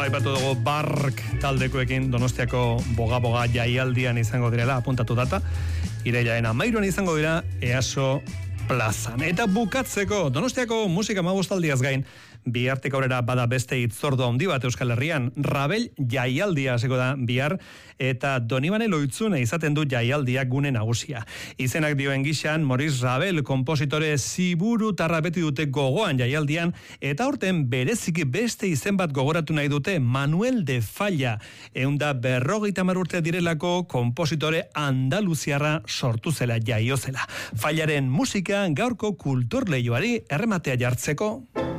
aipatu dugu Bark taldekoekin Donostiako boga jaialdian izango direla, apuntatu data. Irailaren 13 izango dira EASO plazan. Eta bukatzeko Donostiako musika magostaldiaz gain, bihartik aurrera bada beste hitzordu handi bat Euskal Herrian. Rabel jaialdia hasiko da bihar, eta Donibane Loitzune izaten du jaialdiak gune nagusia. Izenak dioen gixan, Maurice Ravel konpositore ziburutarra beti dute gogoan jaialdian, eta aurten bereziki beste izen bat gogoratu nahi dute, Manuel de Falla. 150 urte direlako konpositore andaluziarra sortu zela, jaio zela. Fallaren musika gaurko kulturleioari errematea jartzeko.